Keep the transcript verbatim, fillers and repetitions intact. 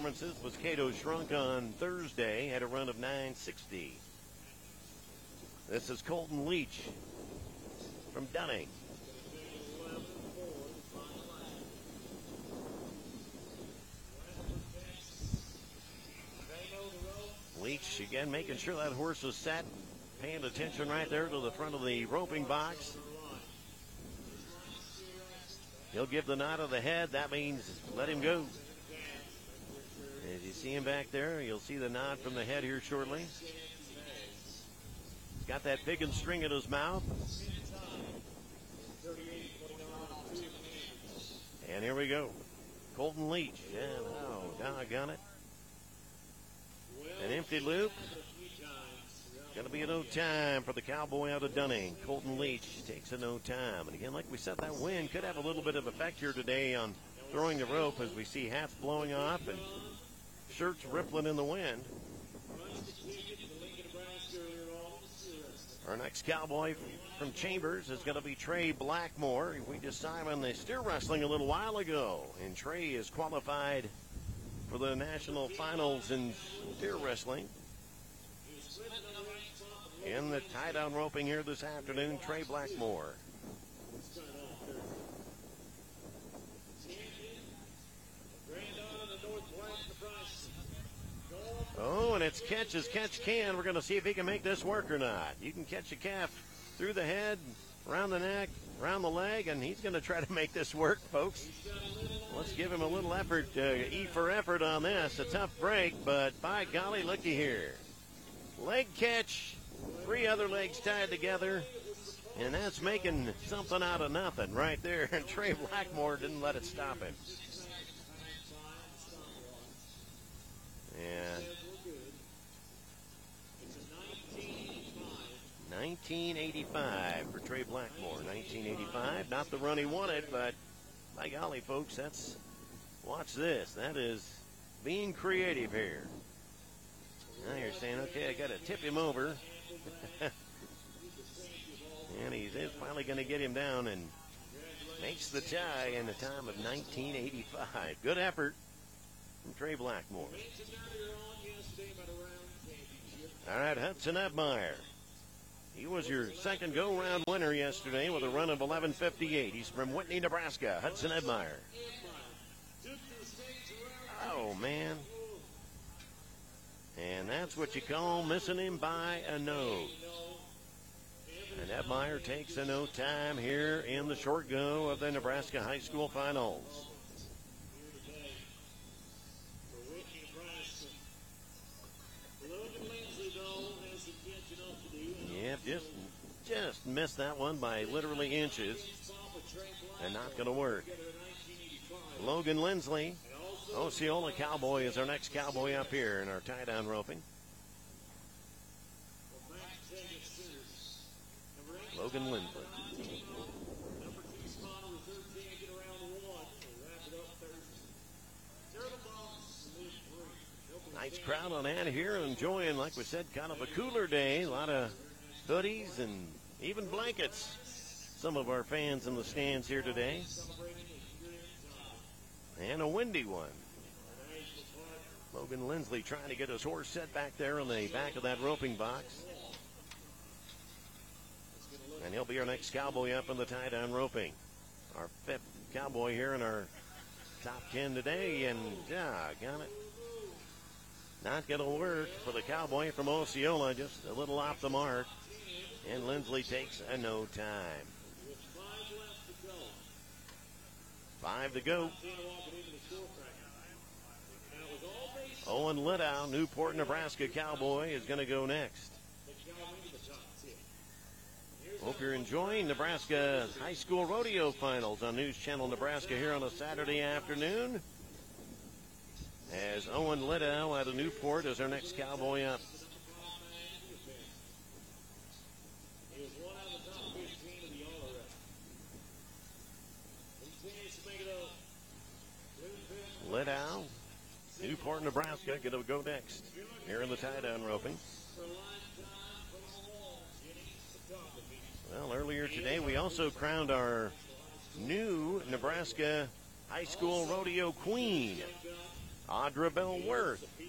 performances was Cato Shrunk on Thursday, had a run of nine sixty. This is Colton Leach from Dunning. Leach again making sure that horse is set, paying attention right there to the front of the roping box. He'll give the nod of the head. That means let him go. As you see him back there, you'll see the nod from the head here shortly. He's got that pig and string in his mouth. And here we go. Colton Leach. And oh, doggone it. An empty loop. Going to be a no time for the cowboy out of Dunning. Colton Leach takes a no time. And again, like we said, that wind could have a little bit of effect here today on throwing the rope as we see hats blowing off and shirts rippling in the wind. Our next cowboy from Chambers is going to be Trey Blackmore. We just saw him in the steer wrestling a little while ago. And Trey is qualified for the national finals in steer wrestling. In the tie-down roping here this afternoon, Trey Blackmore. Oh, and it's catch as catch can. We're going to see if he can make this work or not. You can catch a calf through the head, around the neck, around the leg, and he's going to try to make this work, folks. Let's give him a little effort, uh, E for effort on this. A tough break, but by golly, looky here. Leg catch. Three other legs tied together, and that's making something out of nothing right there. And Trey Blackmore didn't let it stop him. And nineteen eighty-five for Trey Blackmore. nineteen eighty-five, not the run he wanted, but by golly, folks, that's, watch this. That is being creative here. Now you're saying, okay, I got to tip him over. And he's finally going to get him down and makes the tie in the time of nineteen eighty-five. Good effort from Trey Blackmore. All right, Hudson Edmeyer. He was your second go-round winner yesterday with a run of eleven fifty-eight. He's from Whitney, Nebraska. Hudson Edmeyer. Oh, man. And that's what you call missing him by a nose. And Edmeyer takes a no time here in the short go of the Nebraska High School Finals. Yep, just, just missed that one by literally inches. And not going to work. Logan Lindsley. Osceola Cowboy is our next cowboy up here in our tie-down roping. Logan Lindsley. Nice crowd on hand here, enjoying, like we said, kind of a cooler day. A lot of hoodies and even blankets. Some of our fans in the stands here today. And a windy one. Logan Lindsley trying to get his horse set back there on the back of that roping box. And he'll be our next cowboy up in the tie-down roping. Our fifth cowboy here in our top ten today. And, doggone it. Not going to work for the cowboy from Osceola. Just a little off the mark. And Lindsley takes a no time. Five to go. Owen Lidow, Newport, Nebraska cowboy, is going to go next. Hope you're enjoying Nebraska High School Rodeo Finals on News Channel Nebraska here on a Saturday afternoon. As Owen Lidow out of Newport is our next cowboy up. Lidow, Newport, Nebraska, going to go next here in the tie-down roping. Well, earlier today we also crowned our new Nebraska High School Rodeo Queen. Audra Bell Worth.